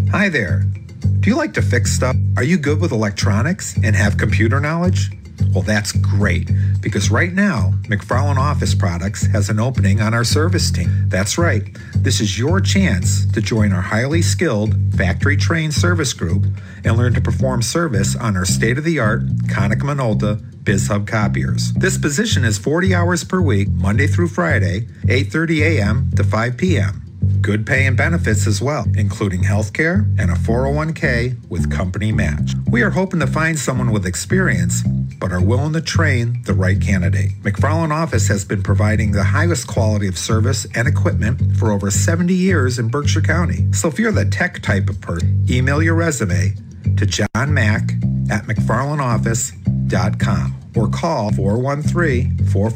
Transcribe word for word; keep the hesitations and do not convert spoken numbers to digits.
Hi there. Do you like to fix stuff? Are you good with electronics and have computer knowledge? Well, that's great, because right now, McFarland Office Products has an opening on our service team. That's right. This is your chance to join our highly skilled, factory-trained service group and learn to perform service on our state-of-the-art Konica Minolta BizHub copiers. This position is forty hours per week, Monday through Friday, eight thirty a.m. to five p.m. Good pay and benefits as well, including health care and a four oh one k with company match. We are hoping to find someone with experience, but are willing to train the right candidate. McFarland Office has been providing the highest quality of service and equipment for over seventy years in Berkshire County. So if you're the tech type of person, email your resume to John Mack at mcfarland office dot com or call four one three, four